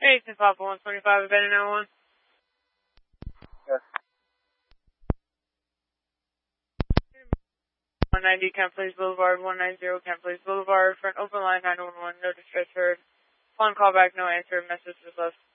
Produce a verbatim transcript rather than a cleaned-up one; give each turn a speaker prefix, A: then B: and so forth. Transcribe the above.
A: Hey, it's Papa one twenty-five, abandoned oh one.
B: Yes.
A: one ninety Kent Place Boulevard, one ninety Kent Place Boulevard, front open line nine one one, no distress heard. Phone call back, no answer, message was left.